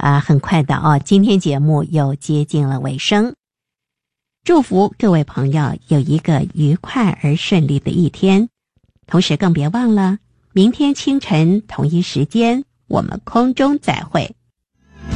很快的今天节目又接近了尾声。祝福各位朋友有一个愉快而顺利的一天，同时更别忘了明天清晨同一时间我们空中再会。